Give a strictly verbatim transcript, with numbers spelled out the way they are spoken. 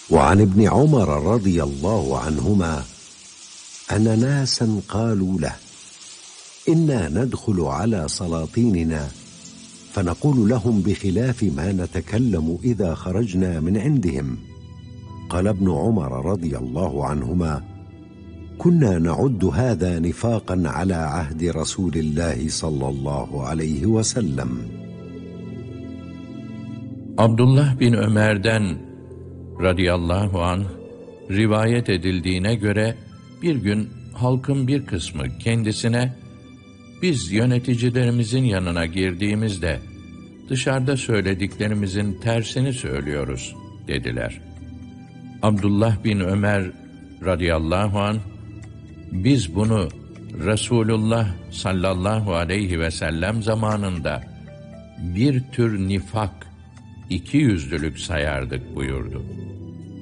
وعن ابن عمر رضي الله عنهما أن ناسا قالوا له: إنا ندخل على سلاطيننا فنقول لهم بخلاف ما نتكلم إذا خرجنا من عندهم. قال ابن عمر رضي الله عنهما: كنا نعد هذا نفاقا على عهد رسول الله صلى الله عليه وسلم. Abdullah bin Ömer'den radıyallahu anh rivayet edildiğine göre bir gün halkın bir kısmı kendisine, biz yöneticilerimizin yanına girdiğimizde dışarıda söylediklerimizin tersini söylüyoruz dediler. Abdullah bin Ömer radıyallahu anh, biz bunu Resulullah sallallahu aleyhi ve sellem zamanında bir tür nifak, ikiyüzlülük sayardık buyurdu.